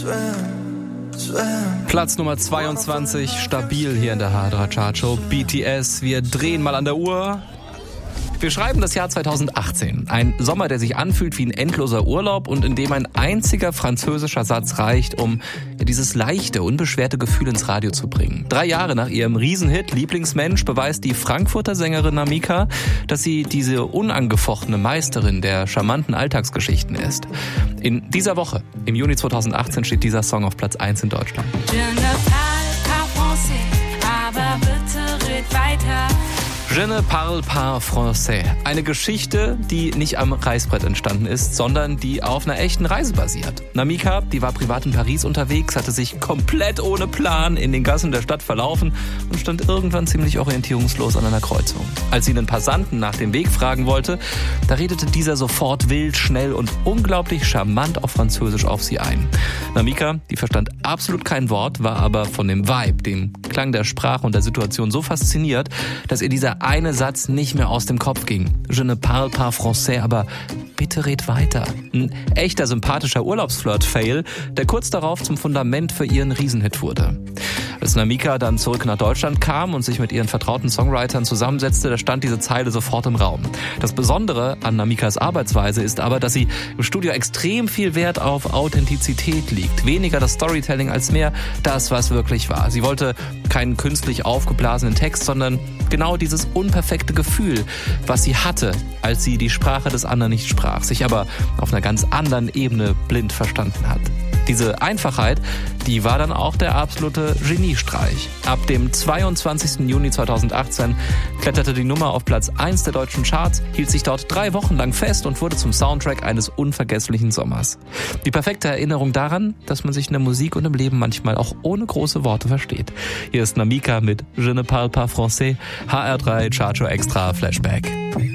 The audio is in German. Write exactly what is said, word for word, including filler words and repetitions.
Platz Nummer zweiundzwanzig, stabil hier in der H drei Chartshow. B T S, wir drehen mal an der Uhr. Wir schreiben das Jahr zweitausendachtzehn. Ein Sommer, der sich anfühlt wie ein endloser Urlaub und in dem ein einziger französischer Satz reicht, um dieses leichte, unbeschwerte Gefühl ins Radio zu bringen. Drei Jahre nach ihrem Riesenhit Lieblingsmensch beweist die Frankfurter Sängerin Namika, dass sie diese unangefochtene Meisterin der charmanten Alltagsgeschichten ist. In dieser Woche, im Juni zweitausendachtzehn, steht dieser Song auf Platz eins in Deutschland. Je ne parle pas français, aber bitte red weiter. Je ne parle pas français. Eine Geschichte, die nicht am Reißbrett entstanden ist, sondern die auf einer echten Reise basiert. Namika, die war privat in Paris unterwegs, hatte sich komplett ohne Plan in den Gassen der Stadt verlaufen und stand irgendwann ziemlich orientierungslos an einer Kreuzung. Als sie einen Passanten nach dem Weg fragen wollte, da redete dieser sofort wild, schnell und unglaublich charmant auf Französisch auf sie ein. Namika, die verstand absolut kein Wort, war aber von dem Vibe, dem Klang der Sprache und der Situation so fasziniert, dass ihr dieser eine Satz nicht mehr aus dem Kopf ging. Je ne parle pas français, aber bitte red weiter. Ein echter sympathischer Urlaubsflirt-Fail, der kurz darauf zum Fundament für ihren Riesenhit wurde. Als Namika dann zurück nach Deutschland kam und sich mit ihren vertrauten Songwritern zusammensetzte, da stand diese Zeile sofort im Raum. Das Besondere an Namikas Arbeitsweise ist aber, dass sie im Studio extrem viel Wert auf Authentizität legt. Weniger das Storytelling als mehr das, was wirklich war. Sie wollte keinen künstlich aufgeblasenen Text, sondern genau dieses unperfekte Gefühl, was sie hatte, als sie die Sprache des anderen nicht sprach, sich aber auf einer ganz anderen Ebene blind verstanden hat. Diese Einfachheit, die war dann auch der absolute Geniestreich. Ab dem zweiundzwanzigsten Juni zweitausendachtzehn kletterte die Nummer auf Platz eins der deutschen Charts, hielt sich dort drei Wochen lang fest und wurde zum Soundtrack eines unvergesslichen Sommers. Die perfekte Erinnerung daran, dass man sich in der Musik und im Leben manchmal auch ohne große Worte versteht. Hier ist Namika mit Je ne parle pas français, H R drei Chartshow Extra Flashback.